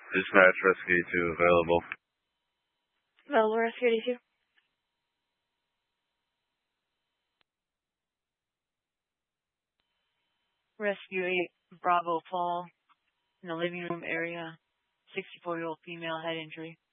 Dispatch Rescue 2 available. Available Rescue 82. Rescue 8, Bravo Fall, in the living room area. 64-year-old female, head injury.